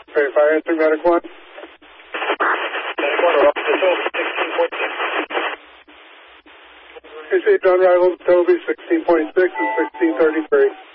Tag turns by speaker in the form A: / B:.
A: Okay, fire answering Medic 1.
B: Medic 1, we're up to Toby, 16.6.
A: Received on arrival to Toby, 16.6 and 1633.